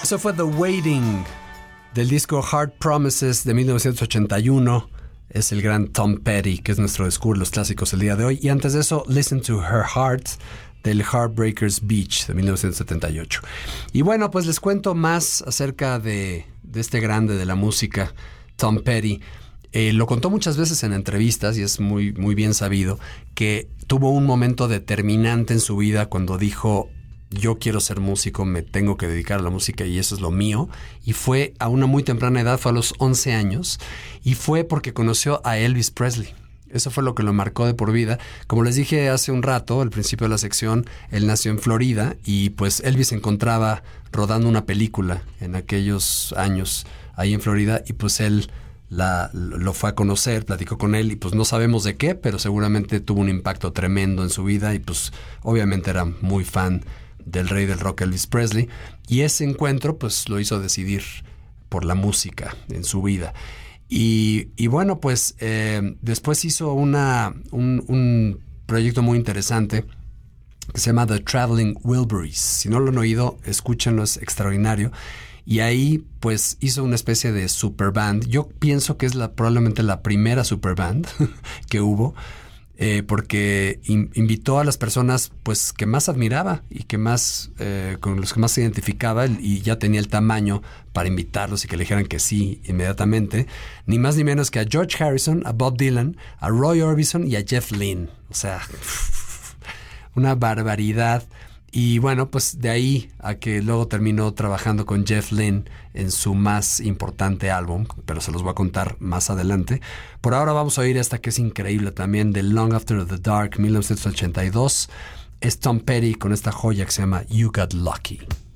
Eso fue The Waiting, del disco Hard Promises de 1981. Es el gran Tom Petty, que es nuestro descubre los clásicos el día de hoy. Y antes de eso, Listen to Her Heart, del Heartbreakers Beach de 1978. Y bueno, pues les cuento más acerca de este grande de la música, Tom Petty. Lo contó muchas veces en entrevistas y es muy, muy bien sabido que tuvo un momento determinante en su vida cuando dijo: yo quiero ser músico, me tengo que dedicar a la música y eso es lo mío. Y fue a una muy temprana edad, fue a los 11 años, y fue porque conoció a Elvis Presley. Eso fue lo que lo marcó de por vida. Como les dije hace un rato, al principio de la sección, él nació en Florida y pues Elvis se encontraba rodando una película en aquellos años ahí en Florida y pues él lo fue a conocer, platicó con él y pues no sabemos de qué, pero seguramente tuvo un impacto tremendo en su vida y pues obviamente era muy fan del rey del rock, Elvis Presley, y ese encuentro pues lo hizo decidir por la música en su vida. Y bueno, pues después hizo un proyecto muy interesante que se llama The Traveling Wilburys. Si no lo han oído, escúchenlo, es extraordinario. Y ahí pues hizo una especie de superband. Yo pienso que es probablemente la primera superband que hubo. Porque invitó a las personas pues que más admiraba y que más con los que más se identificaba, y ya tenía el tamaño para invitarlos y que le dijeran que sí inmediatamente. Ni más ni menos que a George Harrison, a Bob Dylan, a Roy Orbison y a Jeff Lynne. O sea, una barbaridad. Y bueno, pues de ahí a que luego terminó trabajando con Jeff Lynne en su más importante álbum, pero se los voy a contar más adelante. Por ahora vamos a oír esta que es increíble también, de Long After the Dark, 1982. Es Tom Petty con esta joya que se llama You Got Lucky.